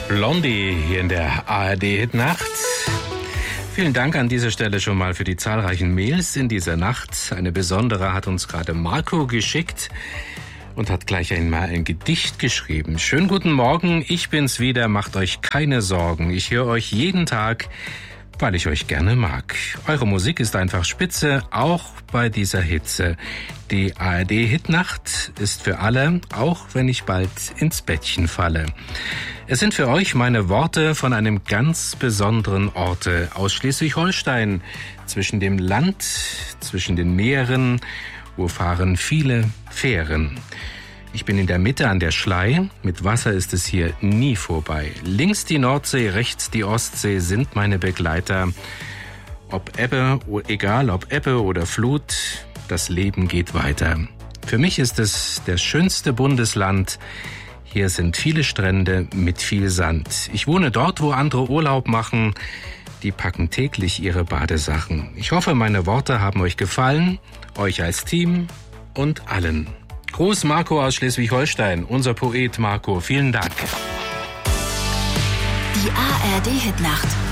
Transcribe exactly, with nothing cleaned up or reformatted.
Blondie hier in der A R D-Hitnacht. Vielen Dank an dieser Stelle schon mal für die zahlreichen Mails in dieser Nacht. Eine besondere hat uns gerade Marco geschickt und hat gleich einmal ein Gedicht geschrieben. Schönen guten Morgen, ich bin's wieder, macht euch keine Sorgen. Ich höre euch jeden Tag, weil ich euch gerne mag. Eure Musik ist einfach spitze, auch bei dieser Hitze. Die A R D-Hitnacht ist für alle, auch wenn ich bald ins Bettchen falle. Es sind für euch meine Worte von einem ganz besonderen Orte aus Schleswig-Holstein, zwischen dem Land, zwischen den Meeren, wo fahren viele Fähren. Ich bin in der Mitte an der Schlei, mit Wasser ist es hier nie vorbei. Links die Nordsee, rechts die Ostsee sind meine Begleiter. Ob Ebbe, egal ob Ebbe oder Flut, das Leben geht weiter. Für mich ist es das schönste Bundesland. Hier sind viele Strände mit viel Sand. Ich wohne dort, wo andere Urlaub machen. Die packen täglich ihre Badesachen. Ich hoffe, meine Worte haben euch gefallen, euch als Team und allen. Gruß Marco aus Schleswig-Holstein, unser Poet Marco. Vielen Dank. Die A R D-Hitnacht.